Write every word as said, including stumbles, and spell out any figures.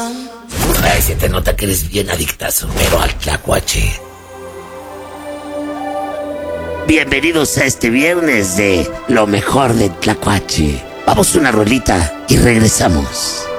Ay, se te nota que eres bien adictazo, pero al tlacuache. Bienvenidos a este viernes de lo mejor del tlacuache. Vamos a una rolita y regresamos.